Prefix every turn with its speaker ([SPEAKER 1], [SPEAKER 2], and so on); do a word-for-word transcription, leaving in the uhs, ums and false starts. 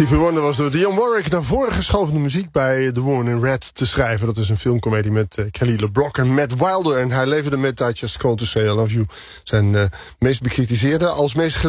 [SPEAKER 1] Stevie Wonder was door Dionne Warwick naar voren geschoven de muziek bij The Woman in Red te schrijven. Dat is een filmcomedie met uh, Kelly LeBrock en Matt Wilder. En hij leverde met I Just Called to Say I Love You zijn uh, meest bekritiseerde als meest